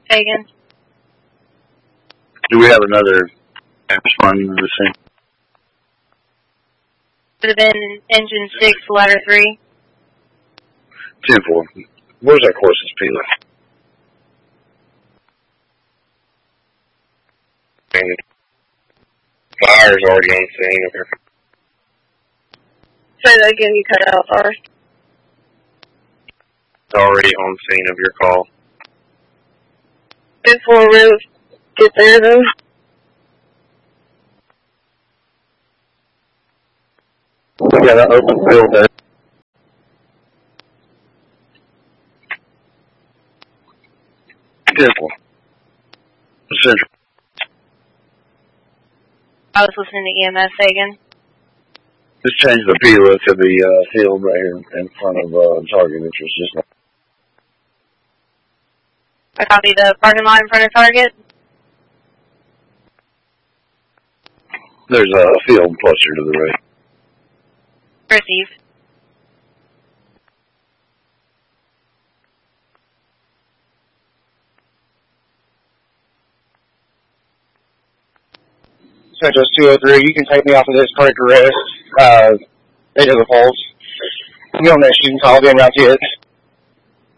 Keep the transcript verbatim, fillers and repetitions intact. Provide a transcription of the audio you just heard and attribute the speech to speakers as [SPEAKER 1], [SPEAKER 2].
[SPEAKER 1] Fagan.
[SPEAKER 2] Do we have another responding to the same?
[SPEAKER 1] Would have been engine six, ladder three.
[SPEAKER 2] ten four. Where's our courses, Peeler?
[SPEAKER 3] Fire's already on scene of your...
[SPEAKER 1] Say that again, you cut out first.
[SPEAKER 3] It's already on scene of your call.
[SPEAKER 1] ten four, we'll get there then.
[SPEAKER 2] We got an open field there. ten four. Central.
[SPEAKER 1] I was listening to E M S, Fagan.
[SPEAKER 2] Just change the Peeler to the uh, field right here in front of uh, target interest. Just like
[SPEAKER 1] I copy the parking lot in front of target.
[SPEAKER 2] there's a field closer to the right.
[SPEAKER 1] Receive.
[SPEAKER 4] Central two oh three, you can take me off of this cardiac arrest. Uh, eight of the pulse. You on that shooting call, being around kids.